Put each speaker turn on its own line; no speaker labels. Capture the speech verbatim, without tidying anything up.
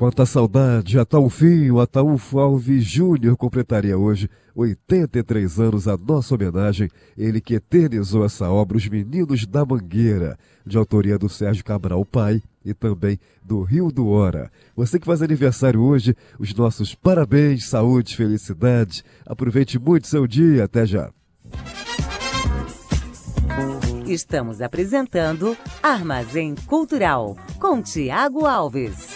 Quanta saudade, Ataúfinho, Ataúfo Alves Júnior completaria hoje oitenta e três anos, a nossa homenagem. Ele que eternizou essa obra, Os Meninos da Mangueira, de autoria do Sérgio Cabral, pai, e também do Rio do Hora. Você que faz aniversário hoje, os nossos parabéns, saúde, felicidade. Aproveite muito seu dia. Até já.
Estamos apresentando Armazém Cultural, com Tiago Alves.